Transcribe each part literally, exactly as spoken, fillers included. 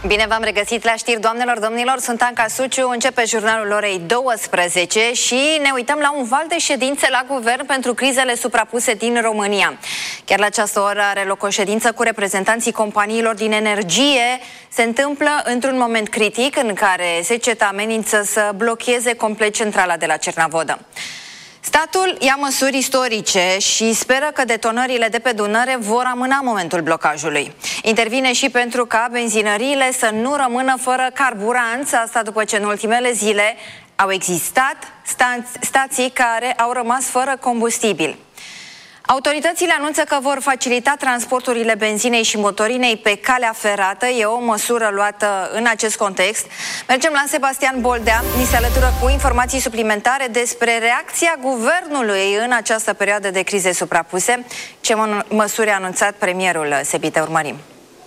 Bine v-am regăsit la știri, doamnelor, domnilor, sunt Anca Suciu, începe jurnalul orei douăsprezece și ne uităm la un val de ședințe la guvern pentru crizele suprapuse din România. Chiar la această oră are loc o ședință cu reprezentanții companiilor din energie. Se întâmplă într-un moment critic în care seceta amenință să blocheze complet centrala de la Cernavodă. Statul ia măsuri istorice și speră că detonările de pe Dunăre vor amâna momentul blocajului. Intervine și pentru ca benzinăriile să nu rămână fără carburanți, asta după ce în ultimele zile au existat stații care au rămas fără combustibil. Autoritățile anunță că vor facilita transporturile benzinei și motorinei pe calea ferată. E o măsură luată în acest context. Mergem la Sebastian Boldea, ni se alătură cu informații suplimentare despre reacția guvernului în această perioadă de crize suprapuse. Ce măsuri a anunțat premierul Sebite? Urmărim.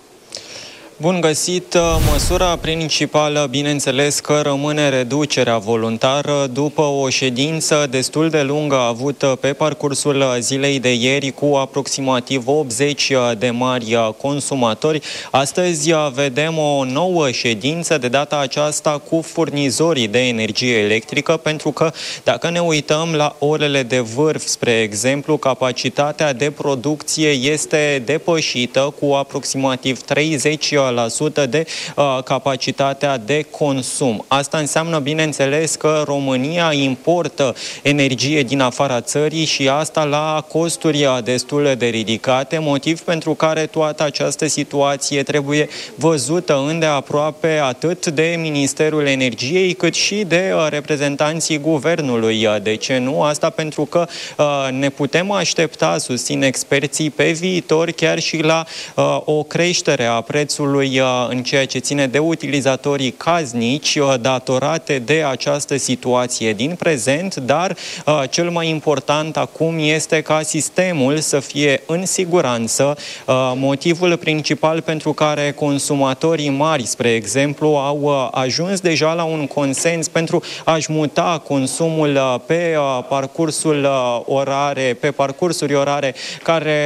Bun găsit! Măsura principală, bineînțeles, că rămâne reducerea voluntară după o ședință destul de lungă avută pe parcursul zilei de ieri cu aproximativ optzeci de mari consumatori. Astăzi vedem o nouă ședință, de data aceasta cu furnizorii de energie electrică, pentru că dacă ne uităm la orele de vârf, spre exemplu, capacitatea de producție este depășită cu aproximativ treizeci la sută de uh, capacitatea de consum. Asta înseamnă, bineînțeles, că România importă energie din afara țării și asta la costuri destul de ridicate, motiv pentru care toată această situație trebuie văzută îndeaproape atât de Ministerul Energiei cât și de uh, reprezentanții guvernului. De ce nu? Asta pentru că uh, ne putem aștepta, susțin experții, pe viitor chiar și la uh, o creștere a prețului în ceea ce ține de utilizatorii casnici datorate de această situație din prezent, dar cel mai important acum este ca sistemul să fie în siguranță. Motivul principal pentru care consumatorii mari, spre exemplu, au ajuns deja la un consens pentru a-și muta consumul pe parcursul orare, pe parcursuri orare care